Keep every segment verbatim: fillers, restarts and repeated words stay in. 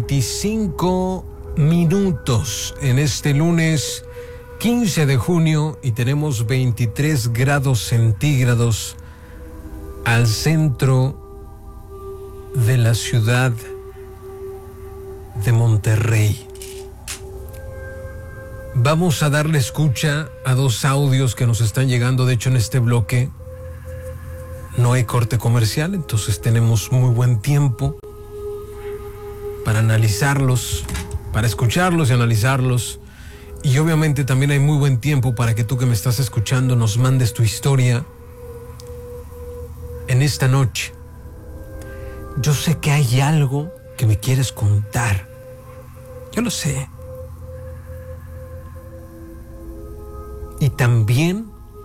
veinticinco minutos en este lunes quince de junio y tenemos veintitrés grados centígrados al centro de la ciudad de Monterrey. Vamos a darle escucha a dos audios que nos están llegando. De hecho, en este bloque no hay corte comercial, entonces tenemos muy buen tiempo para analizarlos, para escucharlos y analizarlos. Y obviamente también hay muy buen tiempo para que tú que me estás escuchando nos mandes tu historia en esta noche. Yo sé que hay algo que me quieres contar. Yo lo sé. Y también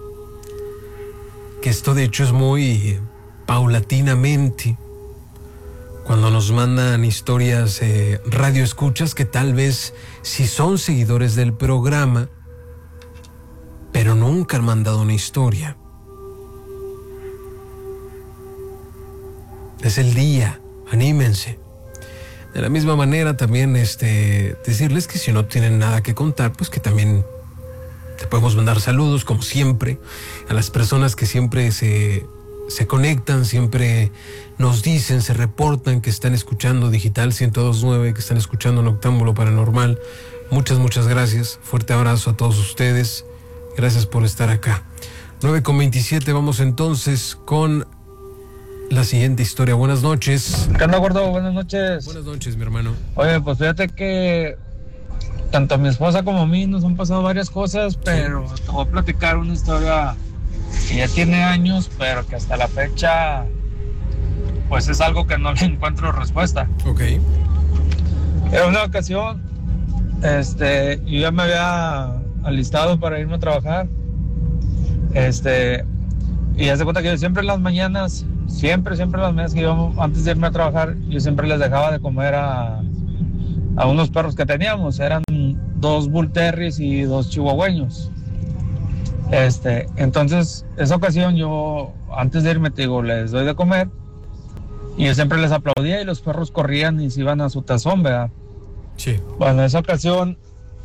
que esto de hecho es muy paulatinamente cuando nos mandan historias eh, radio escuchas que tal vez si son seguidores del programa pero nunca han mandado una historia. Es el día, anímense. De la misma manera también este, decirles que si no tienen nada que contar, pues que también te podemos mandar saludos, como siempre, a las personas que siempre se, se conectan, siempre nos dicen, se reportan que están escuchando Digital ciento dos punto nueve, que están escuchando Noctámbulo Paranormal. Muchas, muchas gracias. Fuerte abrazo a todos ustedes. Gracias por estar acá. nueve con veintisiete, vamos entonces con la siguiente historia. Buenas noches. ¿Qué onda, gordo? Buenas noches. Buenas noches, mi hermano. Oye, pues fíjate que tanto a mi esposa como a mí nos han pasado varias cosas, pero te voy a platicar una historia que ya tiene años, pero que hasta la fecha pues es algo que no le encuentro respuesta. Ok. Era una ocasión, este, yo ya me había alistado para irme a trabajar, este, y haz de cuenta que yo siempre en las mañanas, siempre, siempre en las mañanas que yo, antes de irme a trabajar, yo siempre les dejaba de comer a, a unos perros que teníamos. Eran dos Bull Terriers y dos chihuahueños. Este, entonces, esa ocasión yo, antes de irme, te digo, les doy de comer y yo siempre les aplaudía y los perros corrían y se iban a su tazón, ¿verdad? Sí. Bueno, esa ocasión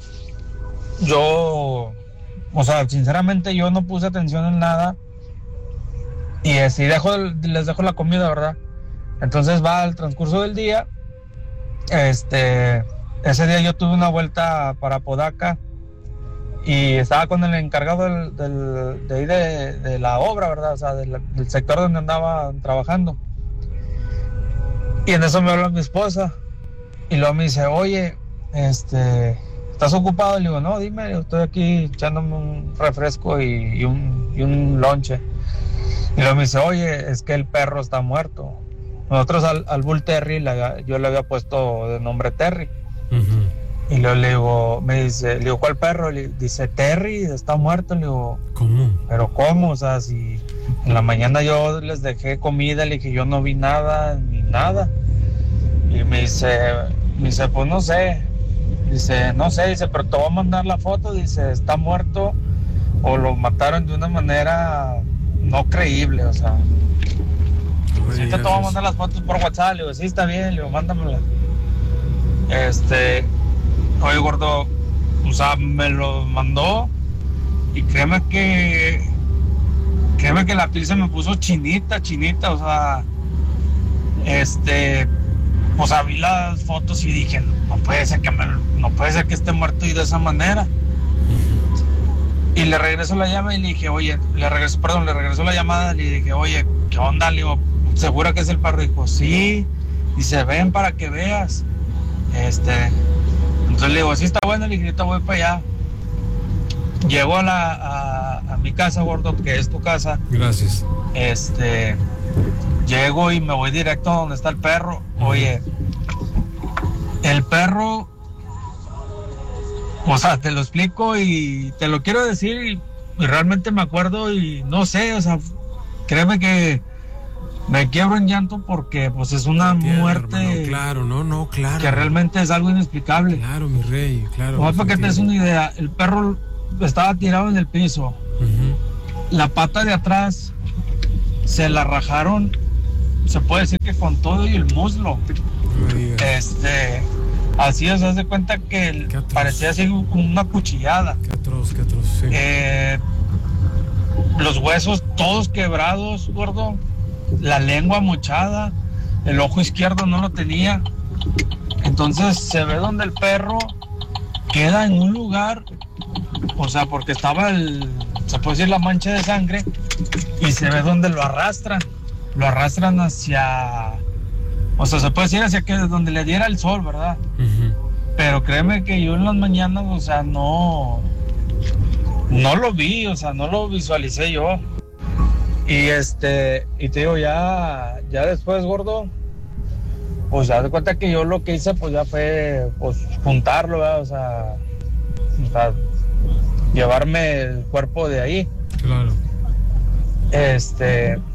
yo, o sea, sinceramente yo no puse atención en nada y así dejo, les dejo la comida, ¿verdad? Entonces va al transcurso del día, este, ese día yo tuve una vuelta para Apodaca y estaba con el encargado del, del, de, ahí de, de la obra, ¿verdad? O sea, del, del sector donde andaba trabajando. Y en eso me habla mi esposa y luego me dice, oye, este, ¿estás ocupado? Le digo, no, dime, yo estoy aquí echándome un refresco y, y, un, y un lonche. Y luego me dice, oye, es que el perro está muerto. Nosotros al, al Bull Terry la, yo le había puesto de nombre Terry. Uh-huh. Y luego le digo, me dice, le digo, ¿cuál perro? Le dice, Terry, está muerto. Le digo, ¿cómo? ¿Pero cómo? O sea, si en la mañana yo les dejé comida, le dije, yo no vi nada, ni nada. Y me dice, me dice, pues no sé. Dice, no sé, dice, pero te voy a mandar la foto. Dice, está muerto o lo mataron de una manera no creíble, o sea. Sí, te voy a mandar las fotos por WhatsApp. Le digo, sí, está bien, le digo, mándamela. Este, oye, gordo, o sea, me lo mandó y créeme que, créeme que la piel se me puso chinita, chinita, o sea, este, o sea, vi las fotos y dije, no puede ser que me, no puede ser que esté muerto y de esa manera. Y le regreso la llamada y le dije, oye, le regreso, perdón, le regresó la llamada y le dije, oye, ¿qué onda? Le digo, ¿segura que es el perro? Dijo, sí. Dice, ven para que veas. Este, entonces le digo, sí está bueno, le dije, ahorita voy para allá. Llego a la, a, a mi casa, gordo, que es tu casa. Gracias. Este, llego y me voy directo a donde está el perro. Oye, el perro, o sea, te lo explico y te lo quiero decir y, y realmente me acuerdo y no sé, o sea, créeme que me quiebro en llanto porque pues es una entiendo, muerte, hermano, claro, no, no, claro, que realmente es algo inexplicable. Claro, mi rey, claro. No, para que te des una idea, el perro estaba tirado en el piso, uh-huh. La pata de atrás se la rajaron, se puede decir que con todo y el muslo. No este, Así, o sea, haz de cuenta que el- parecía así como una cuchillada. Qué atroz, qué atroz, sí. Eh, los huesos todos quebrados, gordo. La lengua mochada. El ojo izquierdo no lo tenía. Entonces se ve donde el perro queda en un lugar, o sea, porque estaba el, se puede decir, la mancha de sangre, y se ve donde lo arrastran. Lo arrastran hacia, o sea, se puede decir hacia que donde le diera el sol, ¿verdad? Ujú. Pero créeme que yo en las mañanas, o sea, no, no lo vi, o sea, no lo visualicé yo. Y este, y te digo, ya, ya después, gordo, pues ya de cuenta que yo lo que hice, pues ya fue, pues, juntarlo, ¿verdad? O sea, o sea, llevarme el cuerpo de ahí. Claro. Este,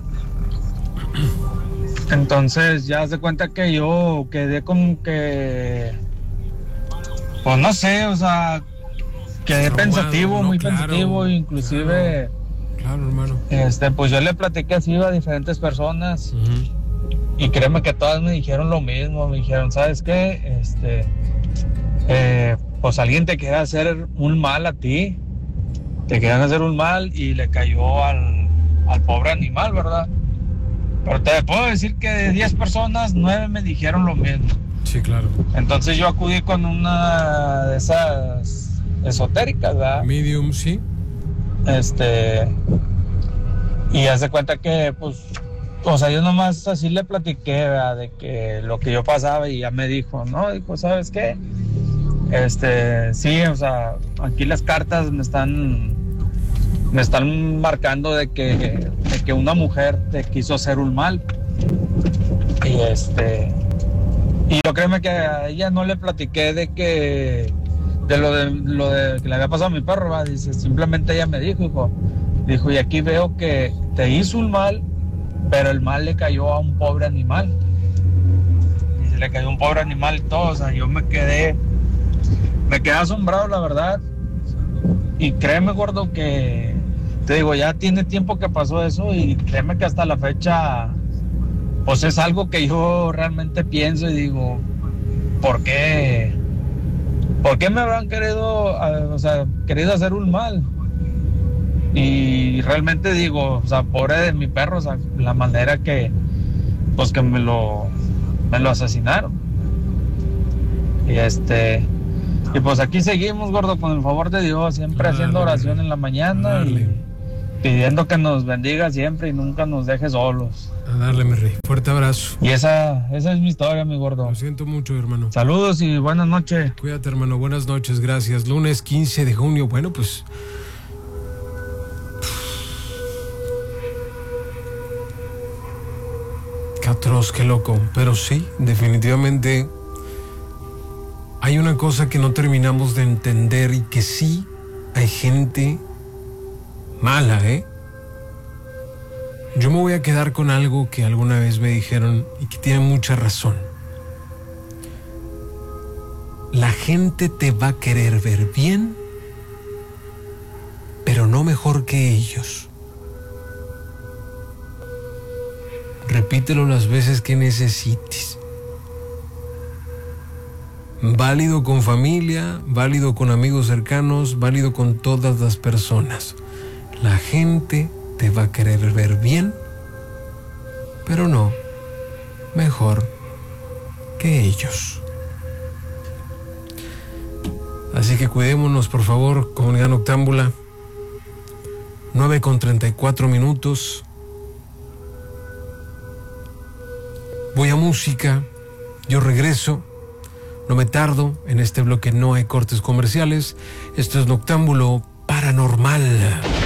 entonces ya se cuenta que yo quedé como que, pues no sé, o sea, quedé Traumado, pensativo, ¿no? muy Claro, pensativo, inclusive, Claro, hermano. este, pues yo le platiqué así a diferentes personas. Ujú. Y créeme que todas me dijeron lo mismo, me dijeron, ¿sabes qué? Este, eh, pues alguien te quiere hacer un mal a ti, te quieren hacer un mal y le cayó al, al pobre animal, ¿verdad? Pero te puedo decir que de diez personas, nueve me dijeron lo mismo. Sí, claro. Entonces yo acudí con una de esas esotéricas, ¿verdad? Medium, sí. Este, y hace cuenta que, pues, o sea, yo nomás así le platiqué, ¿verdad? De que lo que yo pasaba, y ya me dijo, no, dijo, ¿sabes qué? Este, sí, o sea, aquí las cartas me están, me están marcando de que, de que una mujer te quiso hacer un mal. Y este, y yo créeme que a ella no le platiqué de que, de lo de, lo de que le había pasado a mi perro, ¿verdad? Dice, simplemente ella me dijo, hijo, dijo, y aquí veo que te hizo un mal, pero el mal le cayó a un pobre animal. Y se le cayó un pobre animal y todo, o sea, yo me quedé, me quedé asombrado, la verdad. Y créeme, gordo, que, te digo, ya tiene tiempo que pasó eso, y créeme que hasta la fecha, pues es algo que yo realmente pienso y digo, ¿por qué? ¿Por qué me habrán querido, o sea, querido hacer un mal? Y realmente digo, o sea, pobre de mi perro, o sea, la manera que, pues que me lo, me lo asesinaron. Y este, y pues aquí seguimos, gordo, con el favor de Dios, siempre Dale, haciendo oración en la mañana Dale. y pidiendo que nos bendiga siempre y nunca nos deje solos. A darle, mi rey. Fuerte abrazo. Y esa, esa es mi historia, mi gordo. Lo siento mucho, hermano. Saludos y buenas noches. Cuídate, hermano. Buenas noches, gracias. Lunes quince de junio. Bueno, pues qué atroz, qué loco. Pero sí, definitivamente hay una cosa que no terminamos de entender, y que sí hay gente mala, ¿eh? Yo me voy a quedar con algo que alguna vez me dijeron y que tiene mucha razón. La gente te va a querer ver bien, pero no mejor que ellos. Repítelo las veces que necesites. Válido con familia, válido con amigos cercanos, válido con todas las personas. La gente te va a querer ver bien, pero no mejor que ellos. Así que cuidémonos, por favor, comunidad noctámbula. nueve con treinta y cuatro minutos. Voy a música, yo regreso, no me tardo, en este bloque no hay cortes comerciales. Esto es Noctámbulo Paranormal.